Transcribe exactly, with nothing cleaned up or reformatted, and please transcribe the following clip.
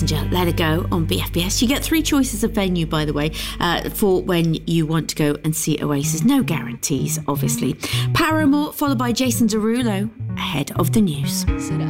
Passenger, Let It Go on B F B S. You get three choices of venue, by the way, uh, for when you want to go and see Oasis. No guarantees, obviously. Paramore, followed by Jason Derulo, ahead of the news.